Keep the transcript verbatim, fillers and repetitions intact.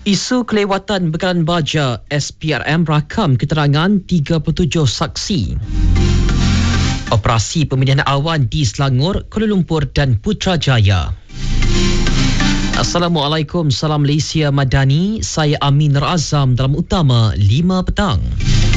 Isu kelewatan bekalan baja, S P R M rakam keterangan tiga puluh tujuh saksi. Operasi pemilihan awan di Selangor, Kuala Lumpur dan Putrajaya. Assalamualaikum, salam Malaysia Madani. Saya Amin Nur Azam dalam utama lima petang.